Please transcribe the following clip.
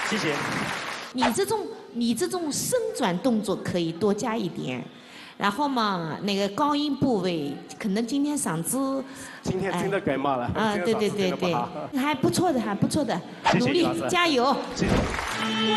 谢谢。 你这种伸转动作可以多加一点。然后嘛，那个高音部位，可能今天嗓子， 今天真的感冒了。 对，还不错的，还不错的，努力加油。 谢谢。